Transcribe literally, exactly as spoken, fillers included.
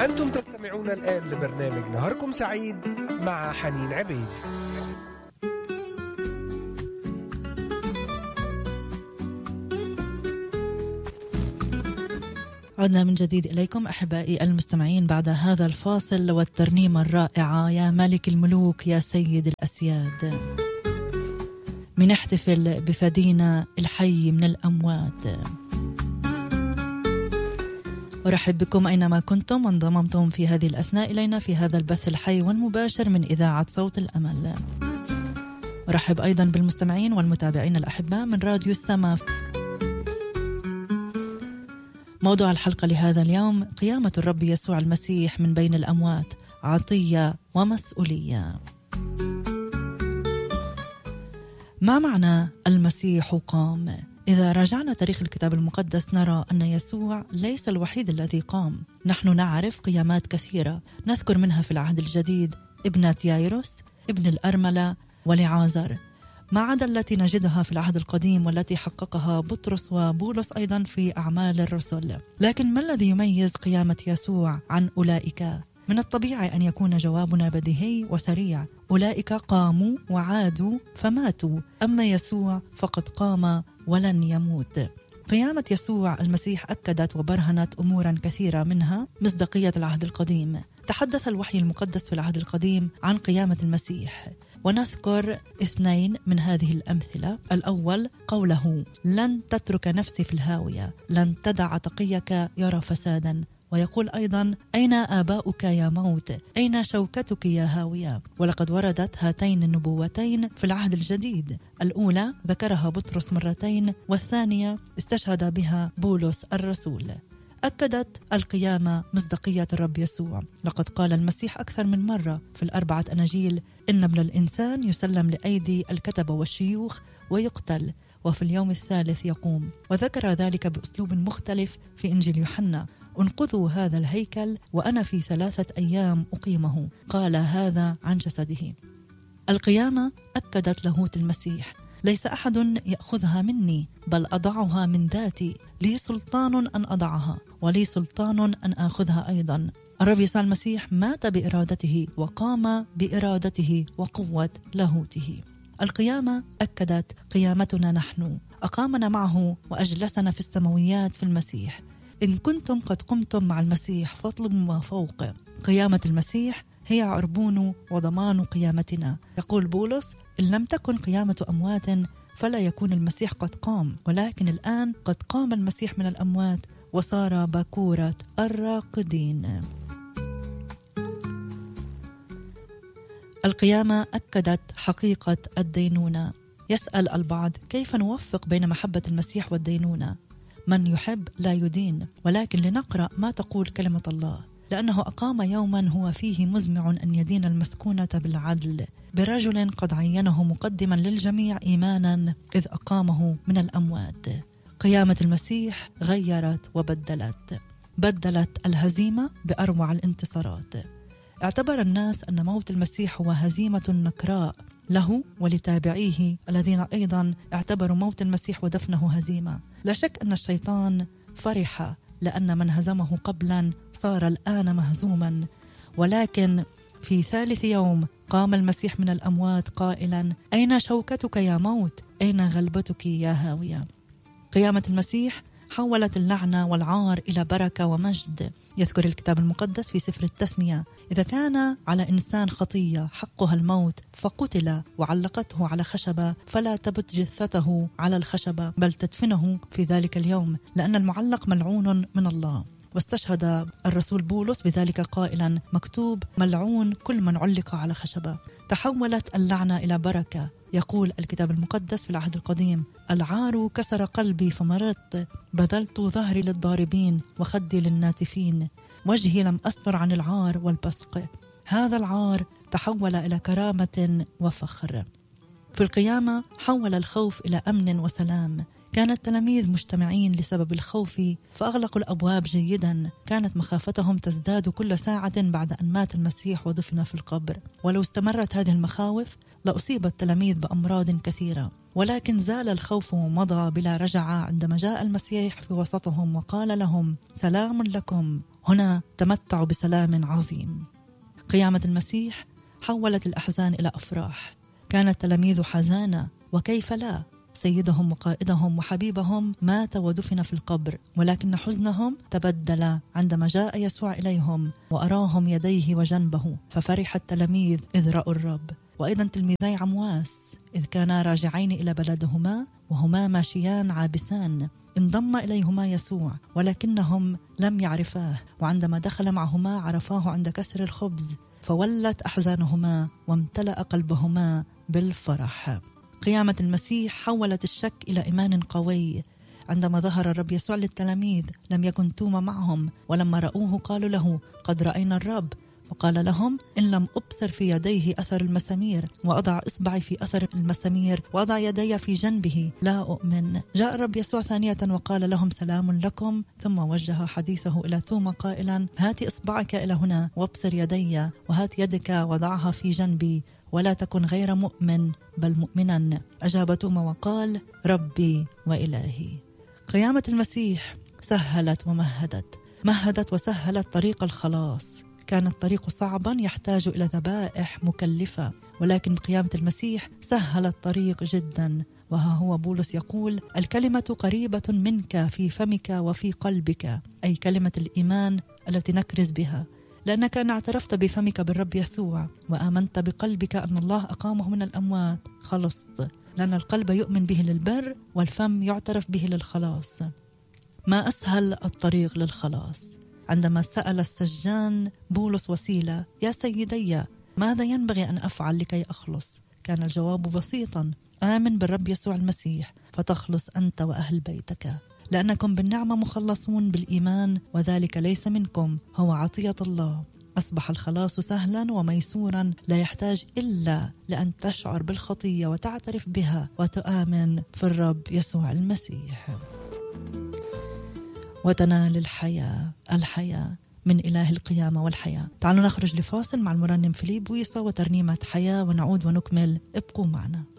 أنتم تستمعون الآن لبرنامج نهاركم سعيد مع حنين عبيد. عدنا من جديد إليكم أحبائي المستمعين بعد هذا الفاصل والترنيمة الرائعة يا ملك الملوك يا سيد الأسياد. منحتفل بفدينا الحي من الأموات. أرحب بكم أينما كنتم وانضممتم في هذه الأثناء إلينا في هذا البث الحي والمباشر من إذاعة صوت الأمل. أرحب أيضا بالمستمعين والمتابعين الأحباء من راديو السماء. موضوع الحلقة لهذا اليوم قيامة الرب يسوع المسيح من بين الأموات، عطية ومسؤولية. ما معنى المسيح قام؟ إذا راجعنا تاريخ الكتاب المقدس نرى أن يسوع ليس الوحيد الذي قام. نحن نعرف قيامات كثيرة نذكر منها في العهد الجديد ابنة يايروس، ابن الأرملة، ولعازر، ما عدا التي نجدها في العهد القديم والتي حققها بطرس وبولس أيضا في أعمال الرسل. لكن ما الذي يميز قيامة يسوع عن أولئك؟ من الطبيعي أن يكون جوابنا بديهي وسريع: أولئك قاموا وعادوا فماتوا، أما يسوع فقد قام ولن يموت. قيامة يسوع المسيح أكدت وبرهنت أمورا كثيرة، منها مصداقية العهد القديم. تحدث الوحي المقدس في العهد القديم عن قيامة المسيح، ونذكر اثنين من هذه الأمثلة. الأول قوله: لن تترك نفسي في الهاوية، لن تدع تقيك يرى فسادا. ويقول أيضا: أين آباؤك يا موت، أين شوكتك يا هاوية. ولقد وردت هاتين النبوتين في العهد الجديد. الأولى ذكرها بطرس مرتين، والثانية استشهد بها بولس الرسول. أكدت القيامة مصداقية الرب يسوع. لقد قال المسيح أكثر من مرة في الأربعة أناجيل: إن ابن الإنسان يسلم لأيدي الكتبة والشيوخ ويقتل، وفي اليوم الثالث يقوم. وذكر ذلك بأسلوب مختلف في إنجيل يوحنا: انقذوا هذا الهيكل وأنا في ثلاثة أيام أقيمه. قال هذا عن جسده. القيامة أكدت لاهوت المسيح: ليس أحد يأخذها مني، بل أضعها من ذاتي، لي سلطان أن أضعها ولي سلطان أن آخذها أيضا. الرب يسوع المسيح مات بإرادته وقام بإرادته وقوة لاهوته. القيامة أكدت قيامتنا نحن، أقامنا معه وأجلسنا في السماويات في المسيح. إن كنتم قد قمتم مع المسيح فاطلبوا ما فوق. قيامة المسيح هي عربون وضمان قيامتنا. يقول بولس: إن لم تكن قيامة أموات فلا يكون المسيح قد قام، ولكن الآن قد قام المسيح من الأموات وصار باكورة الراقدين. القيامة أكدت حقيقة الدينونة. يسأل البعض: كيف نوفق بين محبة المسيح والدينونة؟ من يحب لا يدين. ولكن لنقرأ ما تقول كلمة الله: لأنه أقام يوما هو فيه مزمع أن يدين المسكونة بالعدل، برجل قد عينه مقدما للجميع إيمانا إذ أقامه من الأموات. قيامة المسيح غيرت وبدلت. بدلت الهزيمة بأروع الانتصارات. اعتبر الناس أن موت المسيح هو هزيمة نكراء له ولتابعيه، الذين أيضا اعتبروا موت المسيح ودفنه هزيمة. لا شك أن الشيطان فرح لأن من هزمه قبلا صار الآن مهزوما. ولكن في ثالث يوم قام المسيح من الأموات قائلا: أين شوكتك يا موت، أين غلبتك يا هاوية. قيامة المسيح حولت اللعنة والعار إلى بركة ومجد. يذكر الكتاب المقدس في سفر التثنية: إذا كان على إنسان خطية حقها الموت فقتل وعلقته على خشبة، فلا تبت جثته على الخشبة بل تدفنه في ذلك اليوم، لأن المعلق ملعون من الله. واستشهد الرسول بولس بذلك قائلا: مكتوب ملعون كل من علق على خشبة. تحولت اللعنة إلى بركة. يقول الكتاب المقدس في العهد القديم: العار كسر قلبي فمرضت، بذلت ظهري للضاربين وخدي للناتفين، وجهي لم أستر عن العار والبصق. هذا العار تحول إلى كرامة وفخر. في القيامة حول الخوف إلى أمن وسلام. كان التلاميذ مجتمعين لسبب الخوف فأغلقوا الأبواب جيدا. كانت مخافتهم تزداد كل ساعة بعد أن مات المسيح ودفن في القبر. ولو استمرت هذه المخاوف لأصيب التلاميذ بأمراض كثيرة، ولكن زال الخوف ومضى بلا رجعة عندما جاء المسيح في وسطهم وقال لهم: سلام لكم. هنا تمتعوا بسلام عظيم. قيامة المسيح حولت الأحزان إلى أفراح. كان التلاميذ حزانة، وكيف لا؟ سيدهم وقائدهم وحبيبهم مات ودفن في القبر، ولكن حزنهم تبدل عندما جاء يسوع إليهم وأراهم يديه وجنبه، ففرح التلاميذ إذ رأوا الرب. وأيضا تلميذي عمواس إذ كانا راجعين إلى بلدهما وهما ماشيان عابسان، انضم إليهما يسوع ولكنهم لم يعرفاه، وعندما دخل معهما عرفاه عند كسر الخبز، فولت أحزانهما وامتلأ قلبهما بالفرح. قيامة المسيح حولت الشك إلى إيمان قوي. عندما ظهر الرب يسوع للتلاميذ لم يكن توما معهم، ولما رأوه قالوا له قد رأينا الرب، وقال لهم إن لم أبصر في يديه أثر المسامير وأضع إصبعي في أثر المسامير وأضع يدي في جنبه لا أؤمن. جاء الرب يسوع ثانية وقال لهم سلام لكم، ثم وجه حديثه إلى توما قائلا هات إصبعك إلى هنا وابصر يدي، وهات يدك وضعها في جنبي، ولا تكن غير مؤمن بل مؤمنا. أجاب توما وقال ربي وإلهي. قيامة المسيح سهلت ومهدت، مهدت وسهلت طريق الخلاص. كان الطريق صعبا يحتاج إلى ذبائح مكلفة، ولكن بقيامة المسيح سهل الطريق جدا. وها هو بولس يقول الكلمة قريبة منك في فمك وفي قلبك، أي كلمة الإيمان التي نكرز بها، لأنك أن اعترفت بفمك بالرب يسوع وآمنت بقلبك أن الله أقامه من الأموات خلصت، لأن القلب يؤمن به للبر والفم يعترف به للخلاص. ما أسهل الطريق للخلاص. عندما سأل السجان بولس وسيلة يا سيدي ماذا ينبغي أن أفعل لكي أخلص، كان الجواب بسيطا آمن بالرب يسوع المسيح فتخلص أنت وأهل بيتك، لأنكم بالنعمة مخلصون بالإيمان، وذلك ليس منكم، هو عطية الله. أصبح الخلاص سهلا وميسورا، لا يحتاج إلا لأن تشعر بالخطية وتعترف بها وتؤمن في الرب يسوع المسيح وتنال الحياة الحياة من إله القيامة والحياة. تعالوا نخرج لفاصل مع المرنم فيليب ويسا وترنيمة حياة ونعود ونكمل. ابقوا معنا.